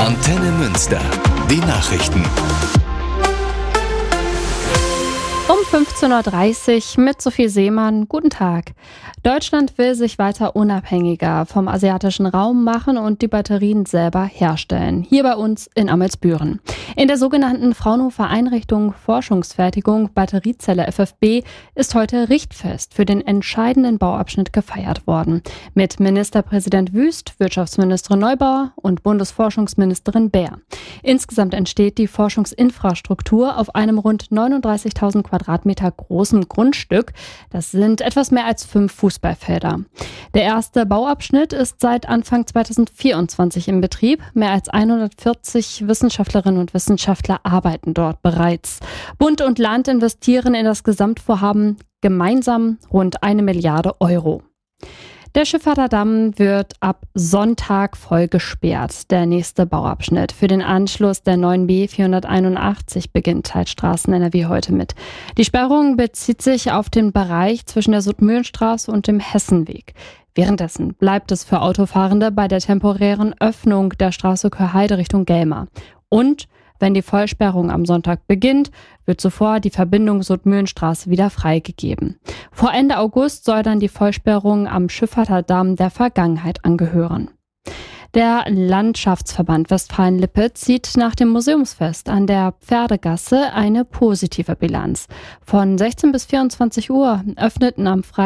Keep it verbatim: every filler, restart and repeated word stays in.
Antenne Münster. Die Nachrichten. Um fünfzehn Uhr dreißig mit Sophie Seemann. Guten Tag. Deutschland will sich weiter unabhängiger vom asiatischen Raum machen und die Batterien selber herstellen. Hier bei uns in Amelsbüren. In der sogenannten Fraunhofer Einrichtung Forschungsfertigung Batteriezelle F F B ist heute Richtfest für den entscheidenden Bauabschnitt gefeiert worden. Mit Ministerpräsident Wüst, Wirtschaftsministerin Neubauer und Bundesforschungsministerin Baer. Insgesamt entsteht die Forschungsinfrastruktur auf einem rund neununddreißigtausend Quadratmeter großen Grundstück. Das sind etwas mehr als fünf Fußballfelder. Der erste Bauabschnitt ist seit Anfang zweitausendvierundzwanzig in Betrieb. Mehr als hundertvierzig Wissenschaftlerinnen und Wissenschaftler arbeiten dort bereits. Bund und Land investieren in das Gesamtvorhaben gemeinsam rund eine Milliarde Euro. Der Schifferter Damm wird ab Sonntag voll gesperrt. Der nächste Bauabschnitt für den Anschluss der neuen B vierhunderteinundachtzig beginnt teilt Straßen N R W heute mit. Die Sperrung bezieht sich auf den Bereich zwischen der Sudmühlenstraße und dem Hessenweg. Währenddessen bleibt es für Autofahrende bei der temporären Öffnung der Straße Körheide Richtung Gelma. Und wenn die Vollsperrung am Sonntag beginnt, wird zuvor die Verbindung Sudmühlenstraße wieder freigegeben. Vor Ende August soll dann die Vollsperrung am Schifferter Damm der Vergangenheit angehören. Der Landschaftsverband Westfalen-Lippe zieht nach dem Museumsfest an der Pferdegasse eine positive Bilanz. Von sechzehn bis vierundzwanzig Uhr öffneten am Freitag